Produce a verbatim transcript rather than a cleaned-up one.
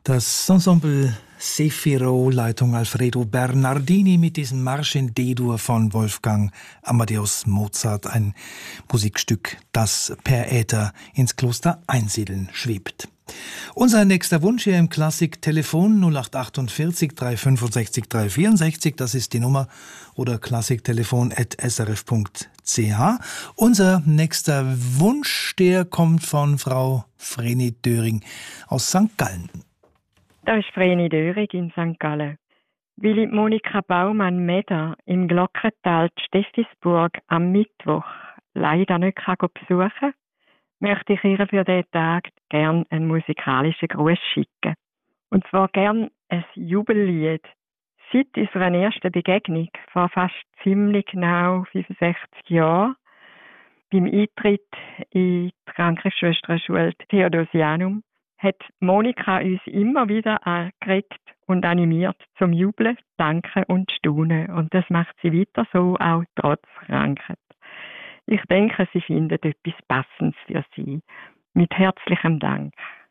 Das Ensemble Sefiro, Leitung Alfredo Bernardini mit diesem Marsch in D-Dur von Wolfgang Amadeus Mozart, ein Musikstück, das per Äther ins Kloster Einsiedeln schwebt. Unser nächster Wunsch hier im Klassiktelefon null acht achtundvierzig drei fünfundsechzig drei vierundsechzig, das ist die Nummer, oder klassiktelefon at s r f punkt c h. Unser nächster Wunsch, der kommt von Frau Vreni Döring aus Sankt Gallen. Da ist Vreni Döring in Sankt Gallen. Weil ich Monika Baumann-Meder im Glockental Steffisburg am Mittwoch leider nicht besuchen kann, möchte ich ihr für diesen Tag gern einen musikalischen Gruß schicken. Und zwar gern ein Jubellied. Seit unserer ersten Begegnung vor fast ziemlich genau fünfundsechzig Jahren, beim Eintritt in die Krankenschwesterschule Theodosianum, hat Monika uns immer wieder angeregt und animiert zum Jubeln, Danken und Staunen. Und das macht sie weiter so, auch trotz Krankheit. Ich denke, Sie finden etwas Passendes für Sie. Mit herzlichem Dank.